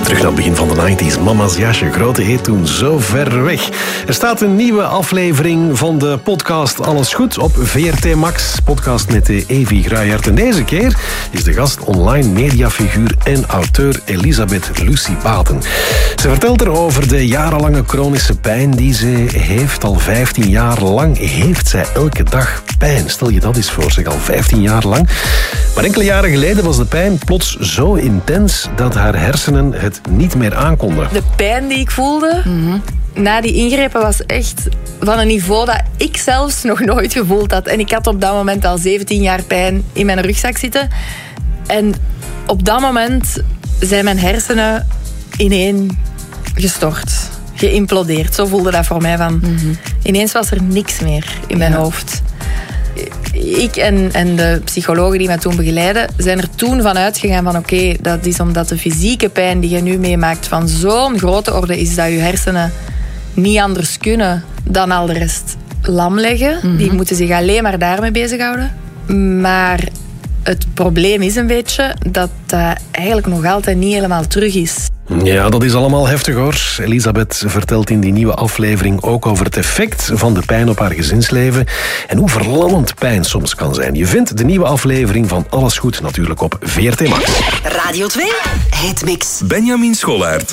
Terug naar het begin van de 90s. Mama's jasje, grote hit toen, Zo ver weg. Er staat een nieuwe aflevering van de podcast Alles Goed op VRT Max. Podcast met Evi Gruijert. En deze keer is de gast online mediafiguur en auteur Elisabeth Lucie Baten. Ze vertelt erover de jarenlange chronische pijn die ze heeft. Al 15 jaar lang heeft zij elke dag pijn. Stel je dat eens voor, zeg, al 15 jaar lang. Maar enkele jaren geleden was de pijn plots zo intens dat haar hersenen het niet meer aankonden. De pijn die ik voelde na die ingrepen was echt van een niveau dat ik zelfs nog nooit gevoeld had. En ik had op dat moment al 17 jaar pijn in mijn rugzak zitten. En op dat moment zijn mijn hersenen ineen gestort. Geïmplodeerd. Zo voelde dat voor mij van. Ineens was er niks meer in mijn hoofd. Ik en de psychologen die mij toen begeleiden zijn er toen van uitgegaan van oké, dat is omdat de fysieke pijn die je nu meemaakt van zo'n grote orde is dat je hersenen niet anders kunnen dan al de rest lam leggen. Die moeten zich alleen maar daarmee bezighouden. Maar het probleem is een beetje dat dat eigenlijk nog altijd niet helemaal terug is. Ja, dat is allemaal heftig hoor. Elisabeth vertelt in die nieuwe aflevering ook over het effect van de pijn op haar gezinsleven en hoe verlammend pijn soms kan zijn. Je vindt de nieuwe aflevering van Alles Goed natuurlijk op VRT Max. Radio 2, Hitmix. Benjamin Schollaert.